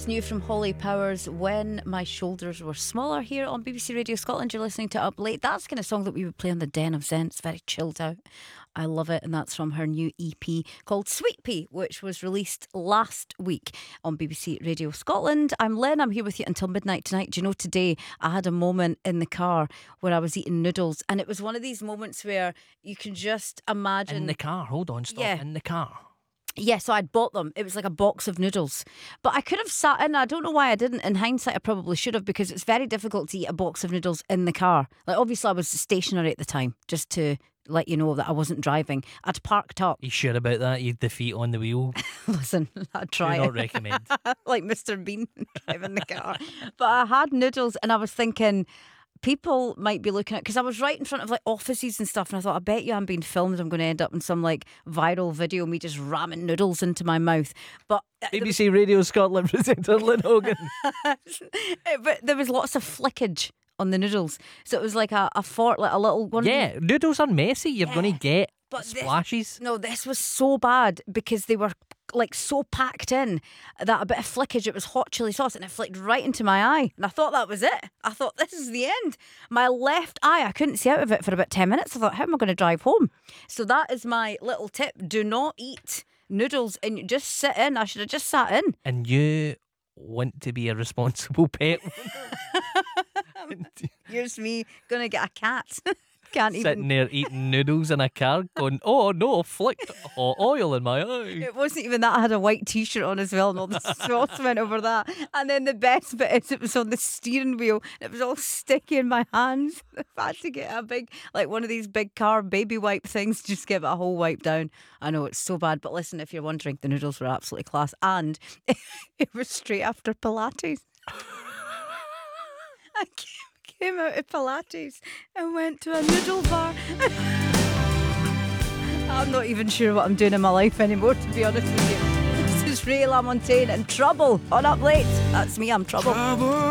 It's new from Holly Powers, When My Shoulders Were Smaller, here on BBC Radio Scotland. You're listening to Up Late. That's the kind of song that we would play on the Den of Zen. It's very chilled out. I love it, and that's from her new EP called Sweet Pea, which was released last week on BBC Radio Scotland. I'm Len, I'm here with you until midnight tonight. Do you know, today I had a moment in the car where I was eating noodles, and it was one of these moments where you can just imagine... In the car, hold on, stop, Yeah. in the car. Yeah, so I'd bought them. It was like a box of noodles. But I could have sat in. I don't know why I didn't. In hindsight, I probably should have, because it's very difficult to eat a box of noodles in the car. Like, obviously, I was stationary at the time, just to let you know that I wasn't driving. I'd parked up. You sure about that? You had the feet on the wheel? Listen, I'd try Do it. not recommend. Like Mr. Bean driving the car. But I had noodles, and I was thinking... people might be looking at, because I was right in front of like offices and stuff, and I thought, I bet you I'm being filmed. I'm going to end up in some like viral video of me just ramming noodles into my mouth. But BBC Radio Scotland presenter Lynn Hogan. but there was lots of flickage on the noodles, so it was like a fort, like a little one. Yeah, noodles are messy. You're going to get But splashes. This was so bad because they were like so packed in that a bit of flickage, it was hot chili sauce, and it flicked right into my eye, and I thought that was it. I thought, this is the end. My left eye, I couldn't see out of it for about 10 minutes. I thought, how am I going to drive home? So that is my little tip. Do not eat noodles and just sit in. I should have just sat in. And you want to be a responsible pet. Here's me gonna get a cat. Can't even. Sitting there eating noodles in a car going, oh no, flicked hot oil in my eye. It wasn't even that. I had a white t-shirt on as well, and all the sauce went over that. And then the best bit is it was on the steering wheel. It was all sticky in my hands. I had to get a big, like one of these big car baby wipe things, just give it a whole wipe down. I know, it's so bad. But listen, if you're wondering, the noodles were absolutely class. And it was straight after Pilates. I came out of Pilates and went to a noodle bar. I'm not even sure what I'm doing in my life anymore, to be honest with you. This is Ray LaMontagne and Trouble on Up Late. That's me, I'm Trouble.